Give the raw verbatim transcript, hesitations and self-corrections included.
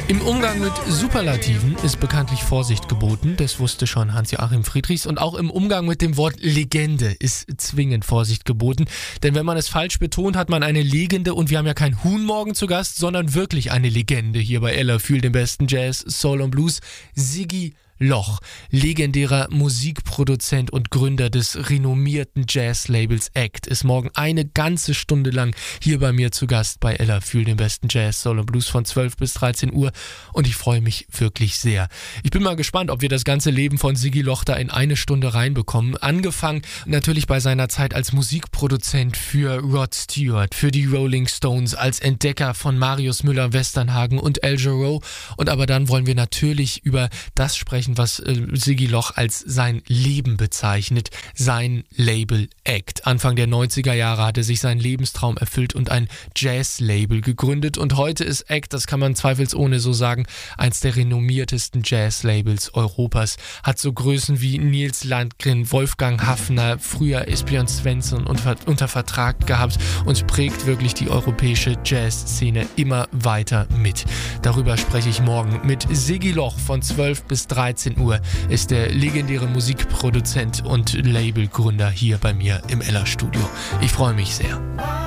Im Umgang mit Superlativen ist bekanntlich Vorsicht geboten, das wusste schon Hans-Joachim Friedrichs. Und auch im Umgang mit dem Wort Legende ist zwingend Vorsicht geboten. Denn wenn man es falsch betont, hat man eine Legende. Und wir haben ja kein Huhn morgen zu Gast, sondern wirklich eine Legende hier bei Ella fühlt den besten Jazz, Soul und Blues. Sigi Loch, legendärer Musikproduzent und Gründer des renommierten Jazz-Labels Act, ist morgen eine ganze Stunde lang hier bei mir zu Gast bei Ella fühlt den besten Jazz, Soul und Blues von zwölf bis dreizehn Uhr und ich freue mich wirklich sehr. Ich bin mal gespannt, ob wir das ganze Leben von Sigi Loch da in eine Stunde reinbekommen. Angefangen natürlich bei seiner Zeit als Musikproduzent für Rod Stewart, für die Rolling Stones, als Entdecker von Marius Müller-Westernhagen und Al Jarreau, und aber dann wollen wir natürlich über das sprechen, was äh, Sigi Loch als sein Leben bezeichnet, sein Label Act. Anfang der neunziger Jahre hat er sich seinen Lebenstraum erfüllt und ein Jazz-Label gegründet und heute ist Act, das kann man zweifelsohne so sagen, eins der renommiertesten Jazz-Labels Europas. Hat so Größen wie Nils Landgren, Wolfgang Haffner, früher Esbjörn Svensson unter, unter Vertrag gehabt und prägt wirklich die europäische Jazz-Szene immer weiter mit. Darüber spreche ich morgen mit Sigi Loch. Von zwölf bis dreizehn Uhr ist der legendäre Musikproduzent und Labelgründer hier bei mir im Ella Studio. Ich freue mich sehr.